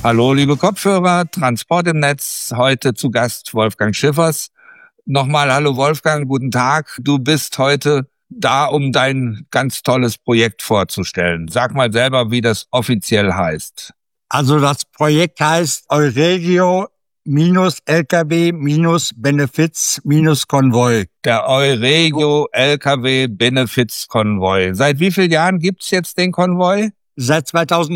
Hallo, liebe Kopfhörer, Transport im Netz, heute zu Gast Wolfgang Schiffers. Nochmal hallo Wolfgang, guten Tag. Du bist heute da, um dein ganz tolles Projekt vorzustellen. Sag mal selber, wie das offiziell heißt. Also das Projekt heißt Euregio-LKW-Benefits-Konvoi. Der Euregio LKW Benefits Konvoi. Seit wie vielen Jahren gibt's jetzt den Konvoi? Seit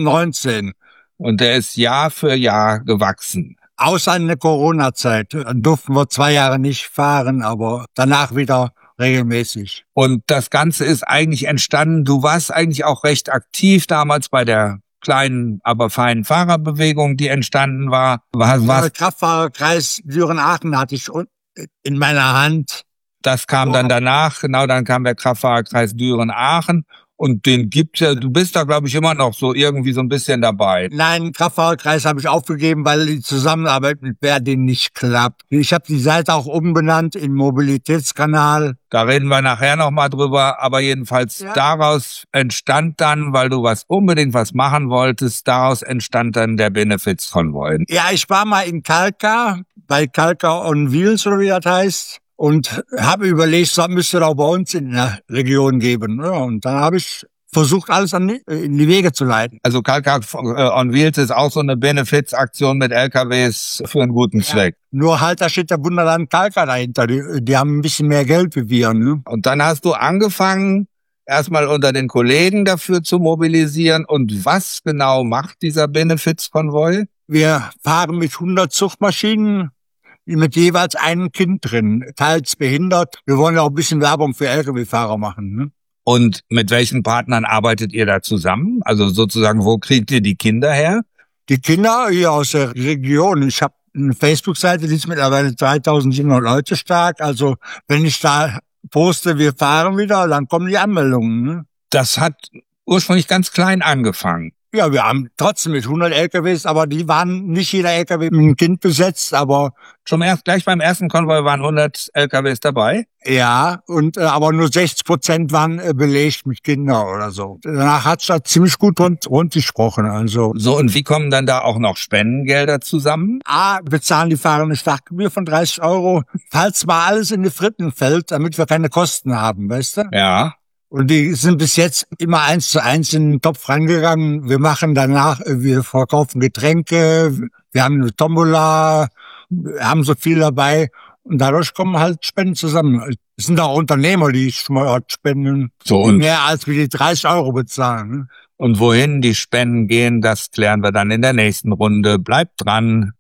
2019. Und der ist Jahr für Jahr gewachsen. Außer in der Corona-Zeit durften wir 2 Jahre nicht fahren, aber danach wieder regelmäßig. Und das Ganze ist eigentlich entstanden, du warst eigentlich auch recht aktiv damals bei der kleinen, aber feinen Fahrerbewegung, die entstanden war. Der Kraftfahrerkreis Düren-Aachen hatte ich in meiner Hand. Das kam dann danach, genau, dann kam der Kraftfahrerkreis Düren-Aachen. Und den gibt's ja, du bist da, glaube ich, immer noch so irgendwie so ein bisschen dabei. Nein, den Kraftfahrerkreis habe ich aufgegeben, weil die Zusammenarbeit mit Verdin nicht klappt. Ich habe die Seite auch umbenannt in Mobilitätskanal. Da reden wir nachher nochmal drüber, aber jedenfalls daraus entstand dann, weil du unbedingt was machen wolltest, daraus entstand dann der Benefits-Konvoi. Ja, ich war mal in Kalka, bei Kalka on Wheels, oder wie das heißt. Und habe überlegt, das müsste es auch bei uns in der Region geben. Ja, und dann habe ich versucht, alles in die Wege zu leiten. Also Kalka on Wheels ist auch so eine Benefits-Aktion mit LKWs für einen guten Zweck. Nur halt, da steht der Wunderland Kalka dahinter. Die haben ein bisschen mehr Geld wie wir. Ne? Und dann hast du angefangen, erstmal unter den Kollegen dafür zu mobilisieren. Und was genau macht dieser Benefits-Konvoi? Wir fahren mit 100 Zuchtmaschinen, mit jeweils einem Kind drin, teils behindert. Wir wollen ja auch ein bisschen Werbung für Lkw-Fahrer machen. Ne? Und mit welchen Partnern arbeitet ihr da zusammen? Also sozusagen, wo kriegt ihr die Kinder her? Die Kinder hier aus der Region. Ich habe eine Facebook-Seite, die ist mittlerweile 3700 Leute stark. Also wenn ich da poste, wir fahren wieder, dann kommen die Anmeldungen. Ne? Das hat ursprünglich ganz klein angefangen. Ja, wir haben trotzdem mit 100 LKWs, aber die waren nicht jeder LKW mit einem Kind besetzt, aber gleich beim ersten Konvoi waren 100 LKWs dabei? Ja, und aber nur 60% waren belegt mit Kindern oder so. Danach hat's da ziemlich gut rund gesprochen. Also. So, und wie kommen dann da auch noch Spendengelder zusammen? Bezahlen die Fahrer eine Startgebühr von 30 €, falls mal alles in die Fritten fällt, damit wir keine Kosten haben, weißt du? Ja. Und die sind bis jetzt immer 1:1 in den Topf reingegangen. Wir machen danach, wir verkaufen Getränke, wir haben eine Tombola, wir haben so viel dabei. Und dadurch kommen halt Spenden zusammen. Es sind auch Unternehmer, die spenden. So, und mehr als wir die 30 € bezahlen. Und wohin die Spenden gehen, das klären wir dann in der nächsten Runde. Bleibt dran.